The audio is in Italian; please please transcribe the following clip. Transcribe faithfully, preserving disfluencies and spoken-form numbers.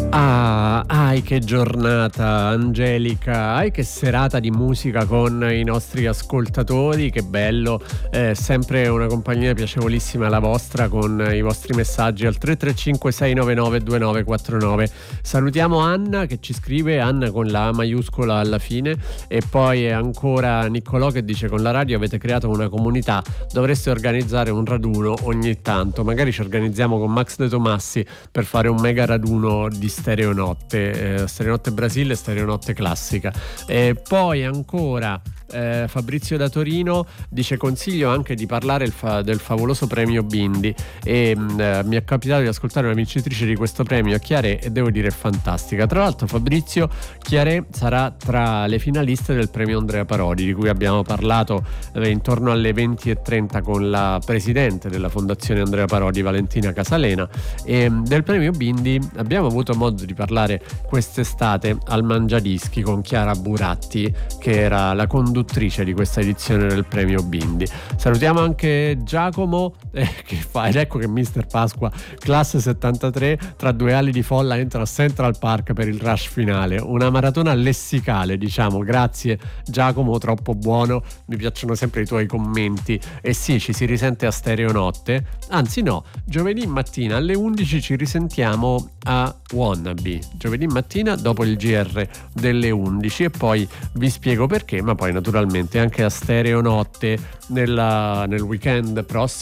Ah, ai che giornata Angelica, ai che serata di musica con i nostri ascoltatori, che bello, eh, sempre una compagnia piacevolissima la vostra con i vostri messaggi al tre tre cinque sei nove nove due nove quattro nove. Salutiamo Anna che ci scrive, Anna con la A maiuscola alla fine, e poi ancora Niccolò che dice: con la radio avete creato una comunità, dovreste organizzare un raduno ogni tanto, magari ci organizziamo con Max De Tomassi per fare un mega raduno di Stereonotte, eh, Stereonotte Brasile e Stereonotte classica. E poi ancora eh, Fabrizio da Torino dice: consiglio anche di parlare il fa- del favoloso premio Bindi, e mh, eh, mi è capitato di ascoltare una vincitrice di questo premio, Chiaré, e devo dire è fantastica. Tra l'altro Fabrizio, Chiaré sarà tra le finaliste del premio Andrea Parodi, di cui abbiamo parlato eh, intorno alle venti e trenta con la presidente della fondazione Andrea Parodi, Valentina Casalena, e mh, del premio Bindi abbiamo avuto modo di parlare quest'estate al Mangiadischi con Chiara Buratti, che era la conduttrice di questa edizione del premio Bindi. Salutiamo anche Giacomo eh, che fa, ed ecco che mister Pasqua, classe settantatré, tra due ali di folla entra a Central Park per il rush finale, una maratona lessicale, diciamo. Grazie Giacomo, troppo buono, mi piacciono sempre i tuoi commenti. E sì, ci si risente a Stereonotte, anzi no, giovedì mattina alle undici ci risentiamo a Wannabe, giovedì mattina dopo il G R delle undici, e poi vi spiego perché, ma poi naturalmente anche a Stereonotte nella, nel weekend prossimo